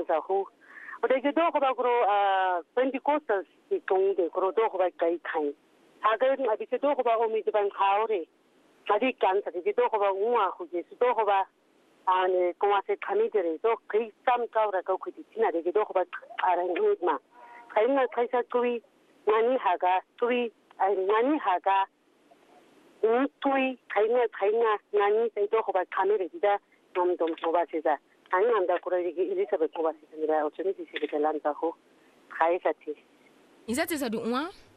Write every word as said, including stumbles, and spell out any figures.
za ho o de do ko ba gro a Pentecostal ki kong de gro do ko ba kai khai ha ga a bi do ko ba o mi de ban khaore a di kan sa de do ko ba wa khu je do ko ba ane ko wa se khani de do kai sam ka ra ko khu ti na de do ko ba a ran ni ma kai na kai sa kui ngani ha ga kui ai ngani ha ga tui kai na kai na ngani se do ko ba khani re da dom dom ko ba se da ani anda ko re ki Elizabeth ko ba se ni ba o chini si se de lan ta ho kai sa ti Izate sa du wa